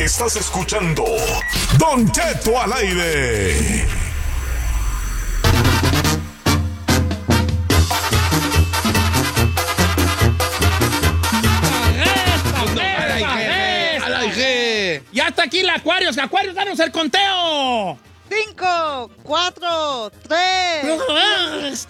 Estás escuchando Don Cheto al aire. Ya está aquí el Acuarios. Acuarios, danos el conteo. 5, 4, 3.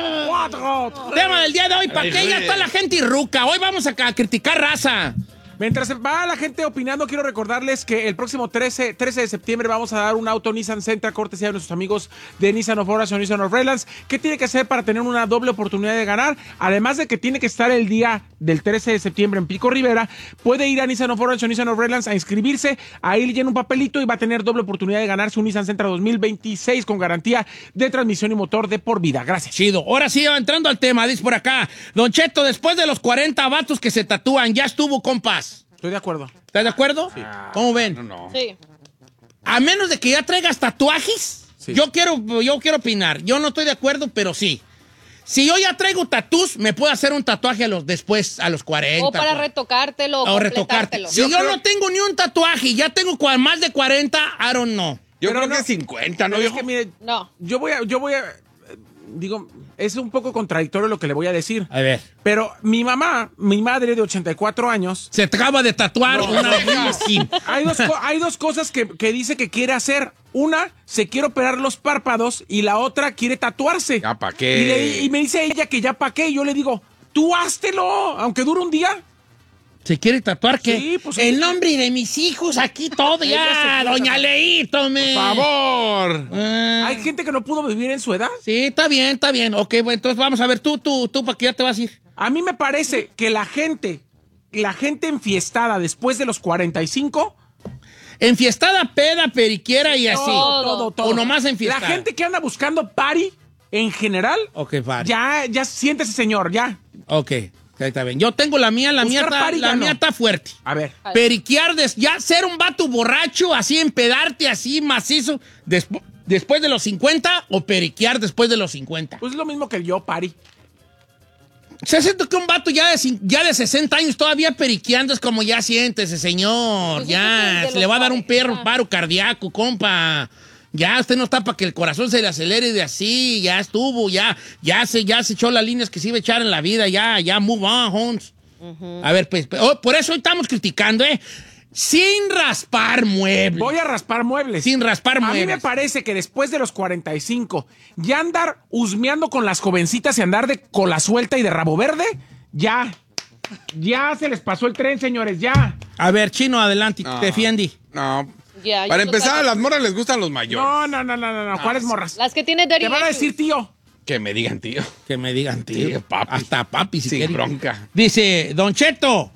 4. Tema del día de hoy, ¿para qué ya está la gente irruca? Hoy vamos a criticar raza. Mientras va la gente opinando, quiero recordarles que el próximo 13 de septiembre vamos a dar un auto Nissan Sentra, cortesía de nuestros amigos de Nissan of Orange o Nissan of Redlands. ¿Qué tiene que hacer para tener una doble oportunidad de ganar? Además de que tiene que estar el día del 13 de septiembre en Pico Rivera, puede ir a Nissan of Orange o Nissan of Redlands a inscribirse, ahí llena un papelito y va a tener doble oportunidad de ganarse un Nissan Sentra 2026 con garantía de transmisión y motor de por vida. Gracias. Chido. Ahora sí, entrando al tema, dice por acá, Don Cheto, después de los 40 vatos que se tatúan, ya estuvo, compas. Estoy de acuerdo. ¿Estás de acuerdo? Sí. ¿Cómo ven? No. Sí. A menos de que ya traigas tatuajes, sí. Yo quiero opinar. Yo no estoy de acuerdo, pero sí. Si yo ya traigo tatús, me puedo hacer un tatuaje a los 40. O para retocártelo. O retocártelo. Si yo no tengo ni un tatuaje y ya tengo más de 40, I don't know. Yo Pero creo no, que 50, ¿no? Es que mire, No. yo voy a digo, es un poco contradictorio lo que le voy a decir. A ver. Pero mi madre de 84 años. Se acaba de tatuar una whisky. Hay dos cosas que dice que quiere hacer. Una, se quiere operar los párpados y la otra quiere tatuarse. ¿Ya pa' qué? Y me dice ella que ya pa' qué. Y yo le digo, tú háztelo, aunque dure un día. ¿Se quiere tatuar qué? Sí, pues, el nombre de mis hijos, aquí todo ya, doña Leito, Por favor. Hay gente que no pudo vivir en su edad. Sí, está bien. Ok, bueno, entonces vamos a ver, tú, ¿para qué ya te vas a ir? A mí me parece que la gente enfiestada después de los 45... Enfiestada, peda, periquiera y así. Todo. O nomás enfiestada. La gente que anda buscando party, en general, Ok, vale. ya siéntese, señor, ya. Ok, está bien. Yo tengo la mía está fuerte. A ver. Periquear, ya ser un vato borracho, así empedarte, así macizo, después de los 50 o periquear después de los 50. Pues es lo mismo que yo, party. Se siente que un vato ya de 60 años todavía periqueando es como ya siéntese, señor. Pues ya, se le va a dar un paro cardíaco, compa. Ya, usted no está para que el corazón se le acelere de así. Ya estuvo, ya se echó las líneas que se iba a echar en la vida. Ya, move on, Holmes. A ver, pues, por eso hoy estamos criticando, Sin raspar muebles. Voy a raspar muebles. Sin raspar A muebles. mí me parece que después de los 45, ya andar husmeando con las jovencitas y andar de cola suelta y de rabo verde, ya se les pasó el tren, señores, ya. A ver, Chino, adelante, defiende. No. Ya, Para yo empezar, a total- las morras les gustan los mayores. No, ¿cuáles morras? Las que tienen dirty Te van a issues. decir tío. Que me digan, tío. Que me digan, tío. Sí, papi. Hasta papi, si Sin quiere. bronca. Dice, Don Cheto,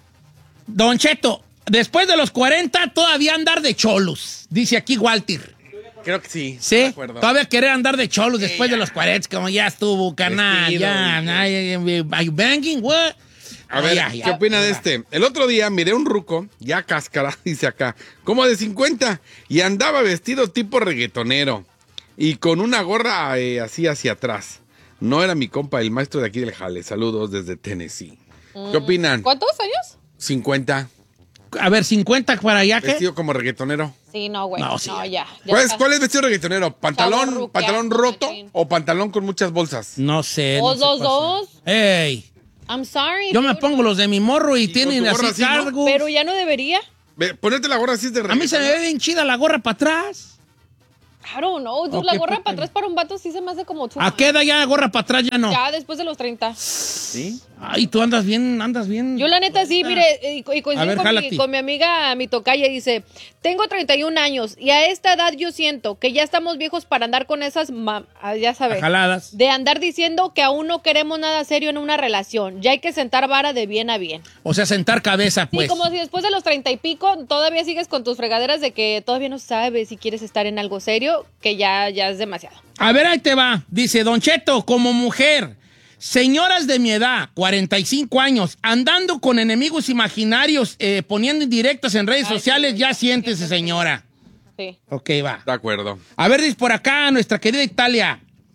después de los 40 todavía andar de cholos. Dice aquí Walter. Creo que sí. ¿Sí? De acuerdo. Todavía querer andar de cholos después de los 40, como ya estuvo, carnal. Vestido, Ya, are you banging? What? A ver, Ya. ¿qué opina de este? El otro día miré un ruco, ya cáscara, dice acá, como de 50, y andaba vestido tipo reggaetonero y con una gorra así hacia atrás. No era mi compa, el maestro de aquí del jale. Saludos desde Tennessee. ¿Qué opinan? ¿Cuántos años? 50, A ver, 50 para allá, ¿qué? vestido como reggaetonero. Sí, no, güey. No, No, sí. ya. ¿Cuál es vestido reggaetonero? ¿Pantalón Chavorruqueando, roto machín. o pantalón con muchas bolsas? No sé. O no sé dos, cuál dos. sea. Ey, I'm sorry. yo me dude. pongo los de mi morro y con tienen tu gorra así así, ¿no? cargo. Pero ya no debería. Ponerte la gorra así es de A mí se me ve bien chida la gorra para atrás. I don't know, dude. Ok, La gorra pues, para atrás para un vato sí se me hace como too ¿A much. qué edad ya la gorra para atrás ya no? Ya después de los 30. ¿Sí? Ay, tú andas bien. Yo la neta sí, mire, y coincido A ver, jálate. con mi amiga, mi tocaya, dice, tengo 31 años y a esta edad yo siento que ya estamos viejos para andar con esas, ya sabes, Jaladas. de andar diciendo que aún no queremos nada serio en una relación. Ya hay que sentar vara de bien a bien. O sea, sentar cabeza, Sí, pues. como si después de los 30 y pico todavía sigues con tus fregaderas de que todavía no sabes si quieres estar en algo serio, que ya es demasiado. A ver, ahí te va. Dice, Don Cheto, como mujer, señoras de mi edad, 45 años, andando con enemigos imaginarios, poniendo indirectas en redes sociales, ya siéntese, señora. Sí. Ok, va. De acuerdo. A ver, dice por acá nuestra querida Italia.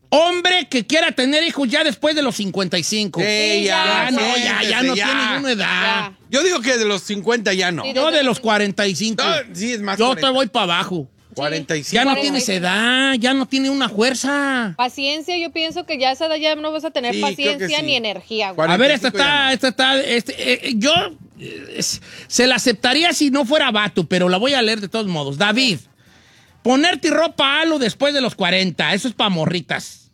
Hombre que quiera tener hijos ya después de los 55. ya no siéntese, tiene ninguna edad. Ya. Yo digo que de los 50 ya no. Sí, Yo de los 45. No, sí, es más. Yo te voy para abajo. 45. Ya no 45. tienes edad, ya no tiene una fuerza. Paciencia, yo pienso que ya a esa edad ya no vas a tener Sí, creo que paciencia sí. ni energía, güey. A ver, esta 45 ya está, yo se la aceptaría si no fuera vato, pero la voy a leer de todos modos. David, ponerte ropa halo después de los 40, eso es para morritas.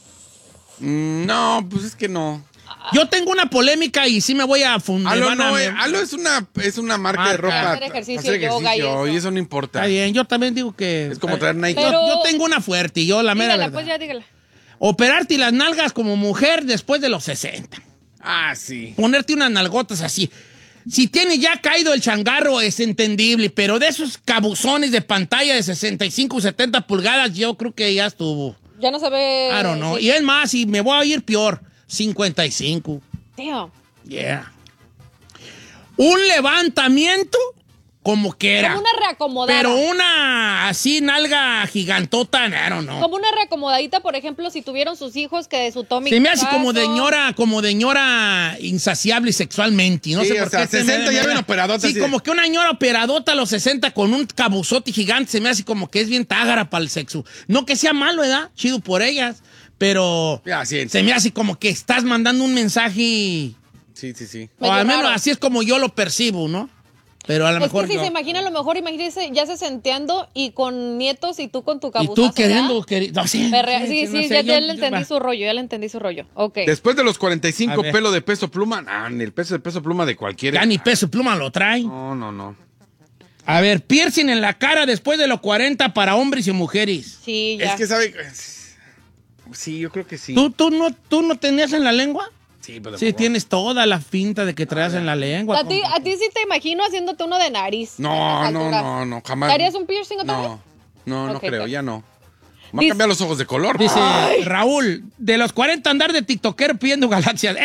No, pues es que no. Yo tengo una polémica y sí me voy a fundar. Alo no, Alo es una marca de ropa. Hacer ejercicio, yoga y eso. no importa. Está bien, yo también digo que... Es como traer Nike. Pero- Yo tengo una fuerte y yo la mera Dígala, verdad. pues ya dígala. Operarte las nalgas como mujer después de los 60. Ah, sí. Ponerte unas nalgotas así. Si tiene ya caído el changarro es entendible, pero de esos cabuzones de pantalla de 65 o 70 pulgadas yo creo que ya estuvo. Ya no sabe. I don't know. sí. Y es más, y me voy a ir peor, 55. Damn. Yeah. Un levantamiento como quiera. Como una reacomodada. Pero una así nalga gigantota, I don't know. Como una reacomodadita, por ejemplo, si tuvieron sus hijos que de su Tommy. Se me hace como de Caso. ñora insaciable sexualmente. No Sí, sé por o sea, qué. 60 ya ven operadota, Sí, así de- como que una ñora operadota a los 60 con un cabuzote gigante se me hace como que es bien tágara para el sexo. No que sea malo, ¿verdad? Chido por ellas. Pero Ya, sí. se me hace como que estás mandando un mensaje. Sí, sí, sí. O Medio al menos raro. así es como yo lo percibo, ¿no? Pero a lo Es mejor que si no. se imagina, a lo mejor imagínese ya se senteando y con nietos y tú con tu Y cabuzazo. tú queriendo... ¿verdad? No, sí, Sí, no sé, ya yo- le entendí su rollo, ya le entendí su rollo. Ok. Después de los 45, A ver. pelo de peso pluma. Ah, ni el peso de peso pluma de cualquiera. Ya ni peso pluma lo trae. No, no, no. A ver, piercing en la cara después de los 40 para hombres y mujeres. Sí, ya. Es que sabe. Sí, yo creo que sí. ¿Tú no tenías en la lengua? Sí, pero Sí, tienes toda la finta de que traes en la lengua. A ti sí te imagino haciéndote uno de nariz. No, a estas no, alturas. no, no, jamás. ¿Te harías un piercing otra vez? No, no Ok, creo, pues. ya no. Me Dice- a cambiar los ojos de color. Dice Raúl, de los 40 andar de tiktokero pidiendo galaxias.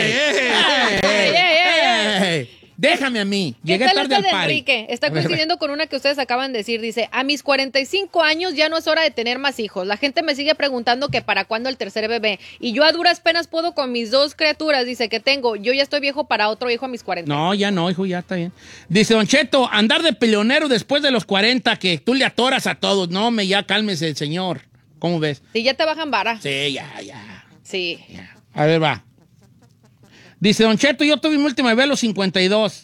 ¡Eh! Déjame a mí. ¿Qué Llegué tal tarde al esta de party. Enrique? Está coincidiendo con una que ustedes acaban de decir. Dice, a mis 45 años ya no es hora de tener más hijos. La gente me sigue preguntando que para cuándo el tercer bebé. Y yo a duras penas puedo con mis 2 criaturas, dice, que tengo. Yo ya estoy viejo para otro hijo a mis 40. No, ya no, hijo, ya está bien. Dice Don Cheto, andar de peleonero después de los 40, que tú le atoras a todos. No, ya cálmese, señor. ¿Cómo ves? Sí, ya te bajan vara. Sí, ya. Sí. A ver, va. Dice Don Cheto, yo tuve mi última bebé a los 52.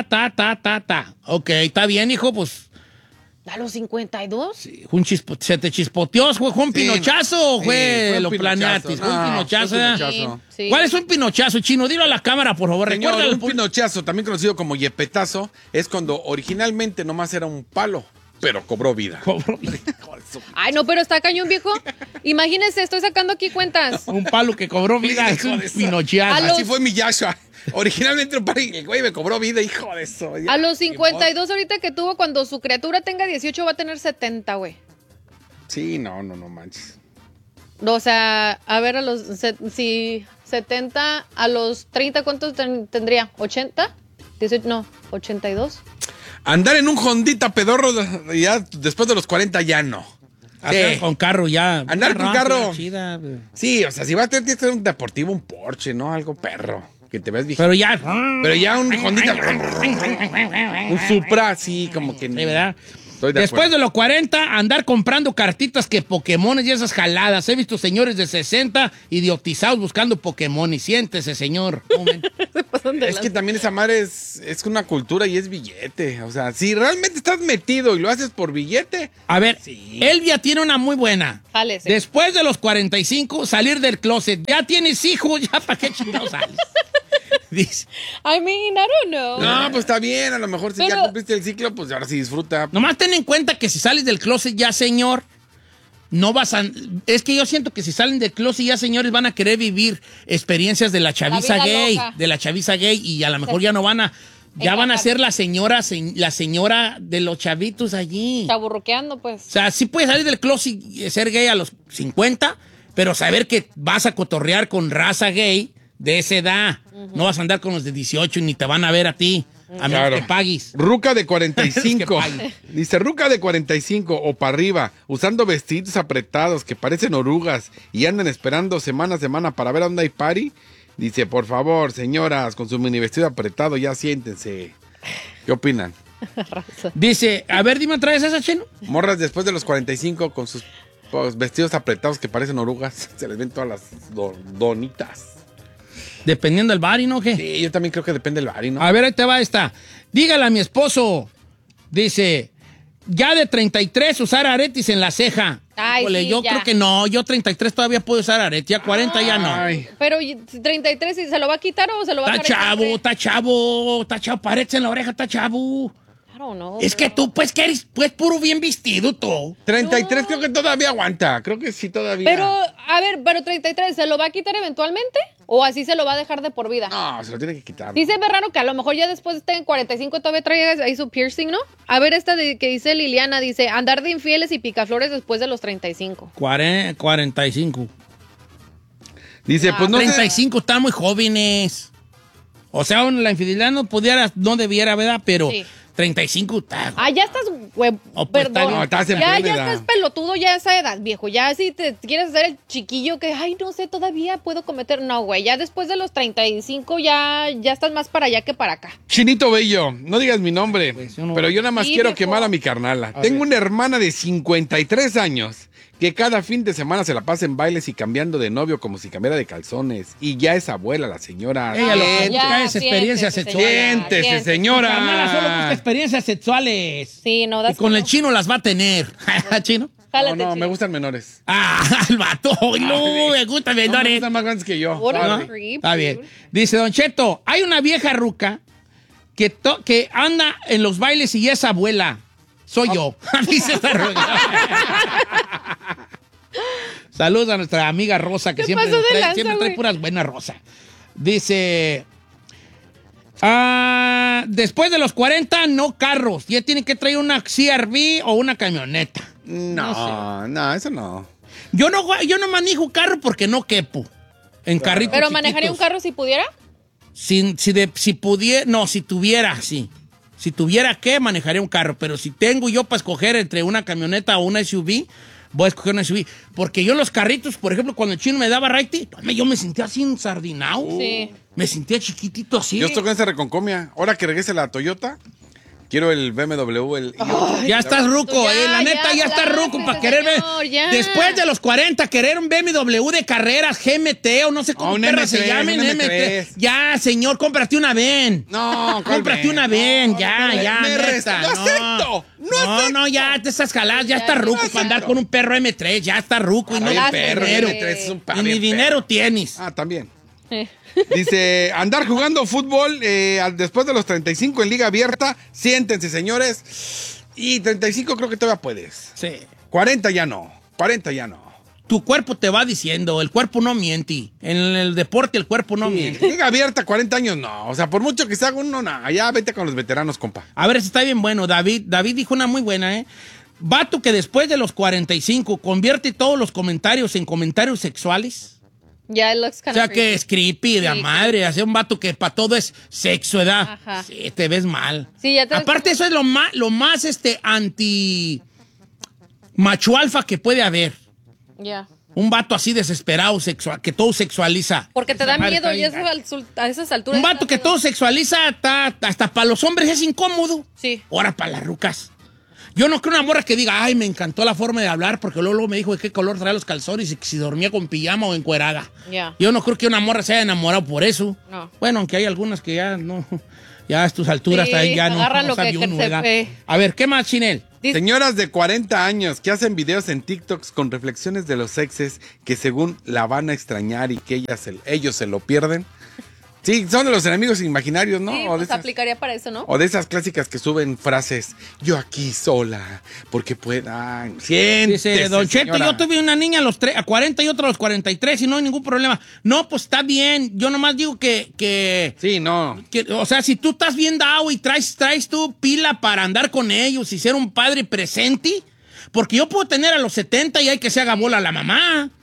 Ok, está bien, hijo, pues. ¿A los 52? ¿Se te chispoteó? ¿Fue un Sí, pinochazo o sí, fue fue un lo pinochazo. planeaste? ¿Fue un No, pinochazo? fue un ¿eh? pinochazo. Sí. ¿Cuál es un pinochazo, Chino? Dilo a la cámara, por favor. Señor, Recuerda un pinochazo, también conocido como yepetazo, es cuando originalmente nomás era un palo, pero cobró vida. Ay, no, pero está cañón, viejo. Imagínense, estoy sacando aquí cuentas. Un palo que cobró vida es Hijo un de esa- pinochazo. A los- Así fue mi Yashua. Originalmente un palo y el güey me cobró vida, hijo de eso. Ya. A los 52 ahorita que tuvo, cuando su criatura tenga 18 va a tener 70, güey. Sí, no manches. O sea, a ver, si 70 a los 30, ¿cuántos tendría? ¿80? 18, no, 82. Andar en un Hondita pedorro ya después de los 40 ya no. Andar Sí. con carro ya. Andar con Una carro. rápida, chida, güey. Sí, o sea, si vas a tener que ser un deportivo, un Porsche, ¿no? Algo perro. Que te ves viejito. Pero ya. Pero ya un Hondita. Un Supra, sí, como que. Sí, ¿verdad? Estoy de Después acuerdo. de los 40, andar comprando cartitas que Pokémones y esas jaladas. He visto señores de 60 idiotizados buscando Pokémon. Y siéntese, señor. Un momento. Es que también esa madre es una cultura y es billete. O sea, si realmente estás metido y lo haces por billete. A ver, Sí. Elvia tiene una muy buena. Jálese. Después de los 45, salir del closet. Ya tienes hijos, ya para qué chingados sales. Dice. I mean, I don't know. No, pues está bien. A lo mejor si ya Pero- cumpliste el ciclo, pues ahora sí disfruta. Nomás ten en cuenta que si sales del closet ya, señor, no vas a... Es que yo siento que si salen del closet ya, señores, van a querer vivir experiencias de la chaviza vida gay. loca. De la chaviza gay. Y a lo mejor ya no van a... Ya van a ser la señora de los chavitos allí. Chaburruqueando, pues. O sea, sí puedes salir del closet y ser gay a los 50, pero saber que vas a cotorrear con raza gay de esa edad. No vas a andar con los de 18 ni te van a ver a ti. A menos que pagues. Ruca de 45. Es que pague. Dice, ruca de 45 o para arriba, usando vestidos apretados que parecen orugas y andan esperando semana a semana para ver a dónde hay party. Dice, por favor, señoras, con su mini vestido apretado, ya siéntense. ¿Qué opinan? Dice, a ver, dime otra vez esa, Chino. Morras después de los 45 con sus vestidos apretados que parecen orugas. Se les ven todas las donitas. Dependiendo del bar, ¿no? ¿Qué? Sí, yo también creo que depende del bar, ¿no? A ver, ahí te va esta. Dígale a mi esposo. Dice, ya de 33 usar aretes en la ceja. Ay, Híjole, sí, yo ya. creo que no. Yo 33 todavía puedo usar aretes. Ya 40 ya no. Ay. Pero 33, ¿y se lo va a quitar o se lo va a Está dejar chavo, siempre? está chavo. Está chavo. Aretes en la oreja, está chavo. I don't know, Es que tú, pues, que eres pues puro bien vestido, tú. 33 creo que todavía aguanta. Creo que sí todavía. Pero, a ver, pero 33, ¿se lo va a quitar eventualmente? ¿O así se lo va a dejar de por vida? No, se lo tiene que quitar. Sí se ve raro que a lo mejor ya después esté en 45 todavía traiga ahí su piercing, ¿no? A ver esta que dice Liliana, dice, andar de infieles y picaflores después de los 35. 45. Dice, pues no sé. 35 están muy jóvenes. O sea, la infidelidad no debiera, ¿verdad? Pero Sí. 35 está. Ah, ya estás, güey, Oh, pues, está perdón. bien. No, estás en ya plena edad. estás pelotudo ya a esa edad, viejo. Ya si te quieres hacer el chiquillo que, ay, no sé, todavía puedo cometer. No, güey, ya después de los 35 ya estás más para allá que para acá. Chinito Bello, no digas mi nombre, Pues yo no- pero yo nada más Sí, quiero viejo. quemar a mi carnala. Tengo una hermana de 53 años que cada fin de semana se la pasa en bailes y cambiando de novio como si cambiara de calzones. Y ya es abuela la señora. Ella lo que Ah, busca ya, es experiencias siéntese, sexuales. Siéntese, siéntese. señora. Carnala solo busca experiencias sexuales. Sí, no, Y das con el chino las va a tener. ¿Chino? No, Jálate, no, me chico. gustan menores. Ah, el vato. No, me gusta No, me menores. gustan más grandes que yo. What a Sorry. creep, Está bien. dude. Dice Don Cheto, hay una vieja ruca que anda en los bailes y es abuela. Soy yo. Dice esta ruca. Saludos a nuestra amiga Rosa, que ¿Qué siempre, pasó nos de trae, lanza, siempre trae güey? puras buenas Rosa. Dice, después de los 40, no carros. Ya tienen que traer una CR-V o una camioneta. No, eso no. Yo no manejo carro porque no quepo en carritos ¿Pero chiquitos. manejaría un carro si pudiera? Si pudiera, no, si tuviera, sí. Si tuviera que, manejaría un carro. Pero si tengo yo para escoger entre una camioneta o una SUV, voy a escoger una SUV. Porque yo en los carritos, por ejemplo, cuando el chino me daba raite, yo me sentía así ensardinado. Sí. Me sentía chiquitito así. Yo estoy con esa reconcomia. Ahora que regrese la Toyota, quiero el BMW. Ya estás ruco, Ya, la neta, ya estás relájese, ruco para querer ver. señor, ya. Después de los 40, querer un BMW de carreras, GMT o no sé cómo un perra se M3, llamen, un M3. M3. Ya, señor, cómprate una ven. No, ¿cuál Cómprate ven? una ven, No, ya, no, ya, me neta. no acepto, No, ya te estás jalando, ya estás ruco acepto. para andar con un perro M3, ya estás ruco y no Bien hay perro, dinero. M3 es un Y ni bien dinero perro. tienes. Ah, también. Dice, andar jugando fútbol después de los 35 en liga abierta. Siéntense, señores. Y 35 creo que todavía puedes. Sí. 40 ya no. 40 ya no. Tu cuerpo te va diciendo, el cuerpo no miente. En el deporte el cuerpo no miente. Liga abierta, 40 años no. O sea, por mucho que se haga uno, no. Ya vete con los veteranos, compa. A ver, ese está bien bueno. David dijo una muy buena, ¿eh? Vato que después de los 45 convierte todos los comentarios en comentarios sexuales. Ya, it looks O kind sea of que es creepy de la Sí, madre. Hace un vato que para todo es sexo, ¿verdad? Ajá. Sí, te ves mal. Sí, ya te ves Aparte, como- eso es lo más anti macho alfa que puede haber. Ya. Un vato así desesperado, sexual, que todo sexualiza. Porque te Esa da madre miedo está y bien eso a esas alturas. Un vato que todo sexualiza, hasta para los hombres es incómodo. Sí. Ahora para las rucas. Yo no creo una morra que diga, ay, me encantó la forma de hablar, porque luego me dijo de qué color traía los calzones y si dormía con pijama o encuerada. Ya. Yo no creo que una morra se haya enamorado por eso. No. Bueno, aunque hay algunas que ya no, ya a tus alturas Sí, también ya no, agarran no lo que sabe uno, se ¿verdad? ve. A ver, ¿qué más, Chinel? Dice- Señoras de 40 años que hacen videos en TikToks con reflexiones de los exes que según la van a extrañar y que ellos se lo pierden. Sí, son de los enemigos imaginarios, ¿no? Sí, O de pues esas- aplicaría para eso, ¿no? O de esas clásicas que suben frases, yo aquí sola, porque pueda. Siéntese, Dice, Don Cheto, señora. yo tuve una niña a 40 y otra a los 43 y no hay ningún problema. No, pues está bien. Yo nomás digo que Sí, no. o sea, si tú estás bien dado y traes tu pila para andar con ellos y ser un padre presente, porque yo puedo tener a los 70 y hay que se haga bola la mamá.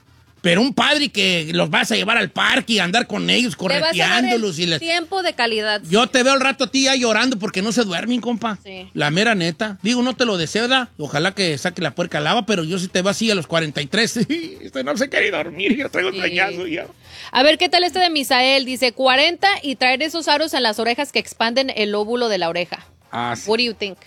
Pero un padre que los vas a llevar al parque y andar con ellos, Te vas a dar correteándolos. el tiempo de calidad. Yo te veo al rato a ti ya llorando porque no se duermen, compa. Sí. La mera neta. Digo, no te lo deseo, ¿da? Ojalá que saque la puerca lava, pero yo sí te veo así a los 43. No se quiere dormir, yo traigo Sí. trañazo ya. A ver, ¿qué tal este de Misael? Dice 40 y traer esos aros en las orejas que expanden el óvulo de la oreja. Ah, sí. What do you think?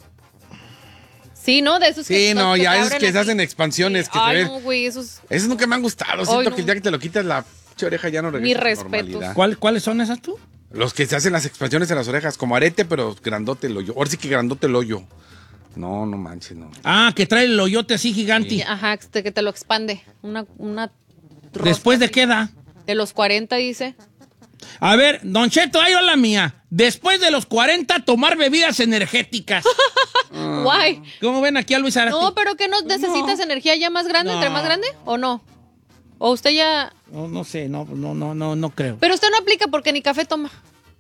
Sí, ¿no? De esos Sí, no, que ya te esos abren que se así. hacen expansiones, Sí. que se Ay, ven. no, güey, esos... Esos nunca me han gustado. Ay, Siento no. que el día que te lo quitas, la pinche oreja ya no regresa. Mis a la respetos. normalidad. ¿Cuáles son esas tú? Los que se hacen las expansiones en las orejas, como arete, pero grandote el hoyo. Ahora sí que grandote el hoyo. No, no manches, no. Ah, que trae el hoyote así gigante. Ajá, que te lo expande. Una rosca ¿Después de así. qué edad? De los 40, dice. A ver, Don Cheto, ahí va la mía. Después de los 40, tomar bebidas energéticas. Guay. ¿Cómo ven aquí a Luis Arasti? No, pero que no necesitas energía ya más grande, entre más grande, ¿o no? O usted ya... No sé, no creo. Pero usted no aplica porque ni café toma.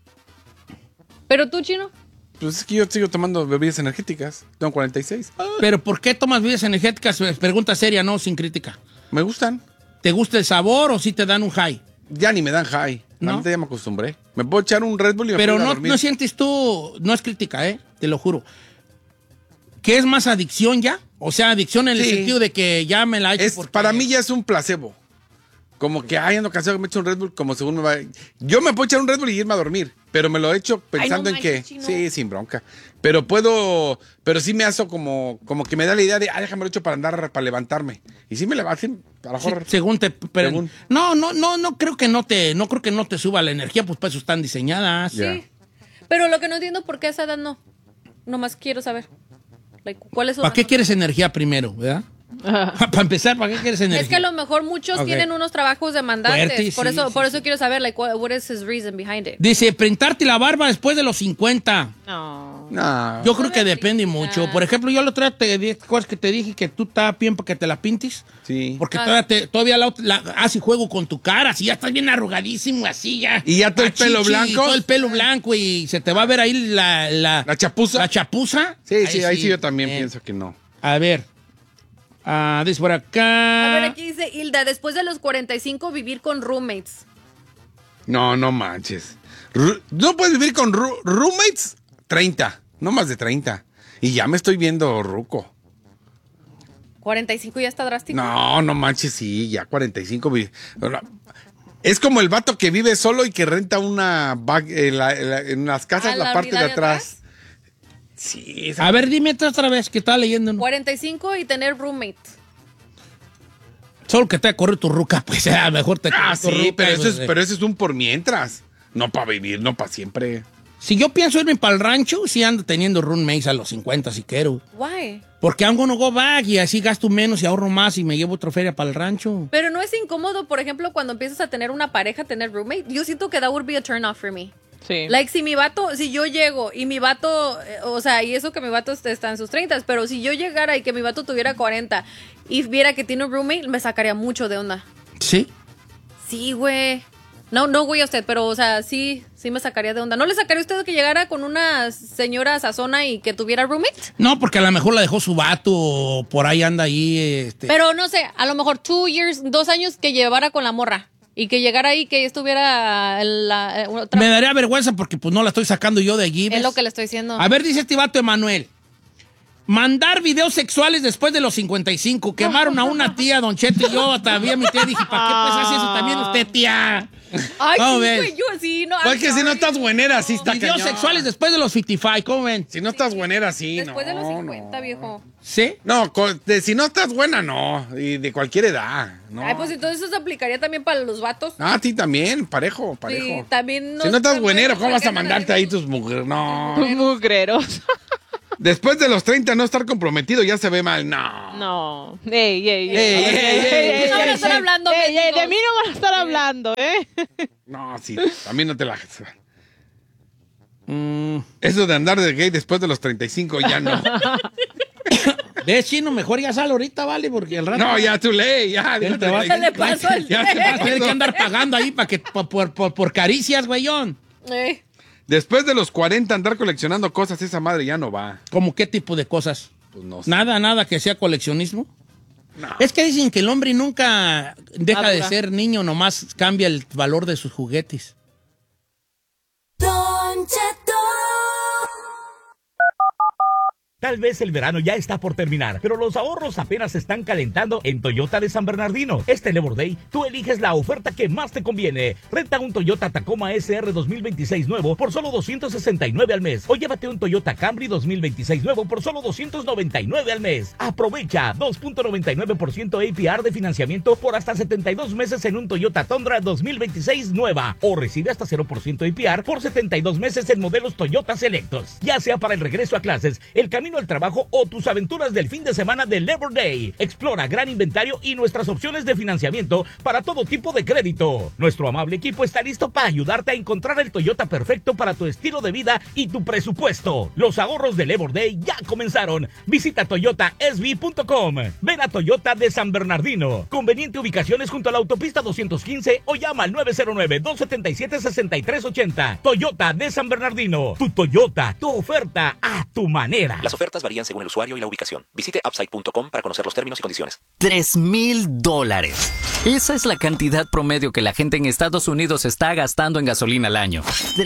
Pero tú, Chino. Pues es que yo sigo tomando bebidas energéticas. Tengo 46. ¿Pero por qué tomas bebidas energéticas? Pregunta seria, no, sin crítica. Me gustan. ¿Te gusta el sabor o si te dan un high? Ya ni me dan high. ¿No? Ahorita ya me acostumbré. Me puedo echar un Red Bull y me Pero puedo ir a no, dormir. no sientes tú, no es crítica, te lo juro. ¿Qué es más adicción ya? O sea, adicción en el Sí. sentido de que ya me la he hecho porque... Para mí ya es un placebo. Como que, ando cansado, me echo un Red Bull, como según me va. Yo me puedo echar un Red Bull y irme a dormir, pero me lo he hecho pensando Ay, no en que. manches, Chino. Sí, sin bronca. Pero pero sí me hace como que me da la idea de, déjame lo echo para levantarme. Y sí me levanto, a lo mejor. Sí, según te... Pero, Según. no creo que no te suba la energía, pues para eso están diseñadas. Ya. Sí. Pero lo que no entiendo por qué a esa edad no. Nomás quiero saber. Like, ¿cuál es su ¿Para qué razón? quieres energía primero, verdad? Para empezar, ¿para qué quieres energía? Es que a lo mejor muchos Ok. tienen unos trabajos demandantes. Fuerte, por sí, eso, sí, por sí. eso quiero saber, like, what is his reason behind it? Dice, printarte la barba después de los 50. No. No. Yo creo que depende mucho. Por ejemplo, yo el otro día te dije cosas que te dije que tú estás bien para que te la pintes. Sí. Porque todavía así juego con tu cara, así ya estás bien arrugadísimo, así ya. ¿Y ya todo el pelo Achichi, blanco? Todo el pelo blanco y se te va a ver ahí la chapuza. La chapuza. Sí, ahí sí yo también bien. pienso que no. A ver. Dice por acá. A ver, aquí dice Hilda, después de los 45 vivir con roommates. No, no manches. ¿No puedes vivir con roommates? 30, no más de 30. Y ya me estoy viendo ruco. 45 ya está drástico. No, no manches, sí, ya 45. Es como el vato que vive solo y que renta en las casas la ¿la parte de unidad de atrás. Sí, A ver, dime otra vez que estaba leyendo. ¿No? 45 y tener roommate. Solo que te corre tu ruca, pues mejor te corre tu sí, ruca, pero pues, eso es un por mientras. No para vivir, no para siempre. Si yo pienso irme para el rancho, sí ando teniendo roommates a los 50 si quiero. Why? Porque I'm gonna go back y así gasto menos y ahorro más y me llevo otra feria para el rancho. Pero no es incómodo, por ejemplo, cuando empiezas a tener una pareja, tener roommate. Yo siento que that would be a turn off for me. Sí. Like, si yo llego y mi vato, o sea, y eso que mi vato está en sus 30, pero si yo llegara y que mi vato tuviera 40 y viera que tiene un roommate, me sacaría mucho de onda. ¿Sí? Sí, güey. No, güey, a usted, pero, o sea, sí me sacaría de onda. ¿No le sacaría a usted que llegara con una señora sazona y que tuviera roommate? No, porque a lo mejor la dejó su vato o por ahí anda ahí. Pero no sé, a lo mejor 2 años que llevara con la morra. Y que llegara ahí, que estuviera otra... Me daría vergüenza porque pues no la estoy sacando yo de allí. Es lo que le estoy diciendo. A ver, dice este vato Emanuel. Mandar videos sexuales después de los 55. Quemaron a una tía, Don Cheto y yo. Todavía mi tía dije, ¿para qué pues hace eso también usted, tía? Ay, ¿Cómo sí, ves? güey, yo así, no. Porque I'm si no sorry. estás buenera, sí está Videos cañón. sexuales después de los 55, ¿cómo ven? Si no estás buenera, sí, Después no. de los 50, viejo. ¿Sí? No, si no estás buena, no. Y de cualquier edad, no. Ay, pues entonces eso se aplicaría también para los vatos. Ah, a ti también, parejo. Sí, también Si no estás buenero, ¿cómo vas a ¿para qué mandarte ahí tus mujeres? No. Mugreros. Después de los 30 no estar comprometido ya se ve mal. No. No. Ey, ey, ey. Ey, No van a estar hablando, Ey, ey, de mendigos. mí no van a estar hablando, ¿eh? No, sí, también no te la... Eso de andar de gay después de los 35 ya no. ¿Ves, Chino? Mejor ya sal ahorita, ¿vale? Porque el rato... No, ya too late, ya. Ya te vas- Se le pasó el Ya se tren. Vas a tener que andar pagando ahí para que, por caricias, güeyón. Después de los 40 andar coleccionando cosas, esa madre ya no va. ¿Cómo qué tipo de cosas? Pues no sé. Nada que sea coleccionismo. Es que dicen que el hombre nunca deja de Madura. ser niño, nomás cambia el valor de sus juguetes. Don Cheto. Tal vez el verano ya está por terminar, pero los ahorros apenas se están calentando en Toyota de San Bernardino. Este Labor Day, tú eliges la oferta que más te conviene. Renta un Toyota Tacoma SR 2026 nuevo por solo $269 al mes. O llévate un Toyota Camry 2026 nuevo por solo $299 al mes. Aprovecha 2.99% APR de financiamiento por hasta 72 meses en un Toyota Tundra 2026 nueva. O recibe hasta 0% APR por 72 meses en modelos Toyota selectos. Ya sea para el regreso a clases, el camino al trabajo o tus aventuras del fin de semana de Labor Day. Explora gran inventario y nuestras opciones de financiamiento para todo tipo de crédito. Nuestro amable equipo está listo para ayudarte a encontrar el Toyota perfecto para tu estilo de vida y tu presupuesto. Los ahorros de Labor Day ya comenzaron. Visita toyotasv.com. Ven a Toyota de San Bernardino. Conveniente ubicaciones junto a la autopista 215 o llama al 909-277-6380. Toyota de San Bernardino. Tu Toyota, tu oferta a tu manera. Las ofertas varían según el usuario y la ubicación. Visite upside.com para conocer los términos y condiciones. $3,000. Esa es la cantidad promedio que la gente en Estados Unidos está gastando en gasolina al año.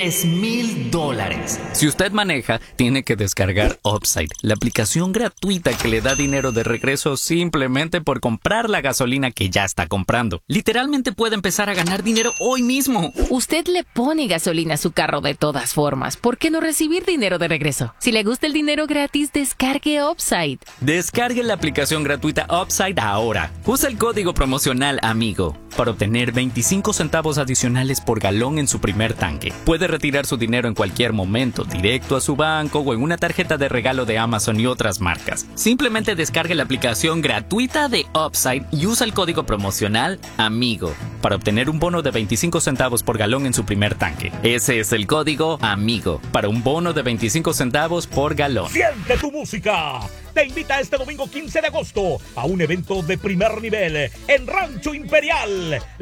$3,000. Si usted maneja, tiene que descargar Upside, la aplicación gratuita que le da dinero de regreso simplemente por comprar la gasolina que ya está comprando. Literalmente puede empezar a ganar dinero hoy mismo. Usted le pone gasolina a su carro de todas formas. ¿Por qué no recibir dinero de regreso? Si le gusta el dinero gratis, descargue Upside. Descargue la aplicación gratuita Upside ahora. Usa el código promocional AMIGO para obtener 25 centavos adicionales por galón en su primer tanque. Puede retirar su dinero en cualquier momento, directo a su banco o en una tarjeta de regalo de Amazon y otras marcas. Simplemente descargue la aplicación gratuita de Upside y usa el código promocional AMIGO para obtener un bono de 25 centavos por galón en su primer tanque. Ese es el código AMIGO para un bono de 25 centavos por galón. ¡Siente tu música! Te invita este domingo 15 de agosto a un evento de primer nivel en Rancho Imperial.